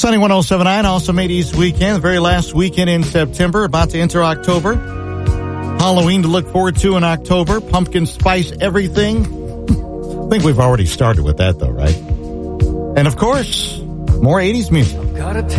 Sunny 107.9, awesome 80s weekend, the very last weekend in September, about to enter October. Halloween to look forward to in October, pumpkin spice everything. I think we've already started with that though, right? And of course, more 80s music.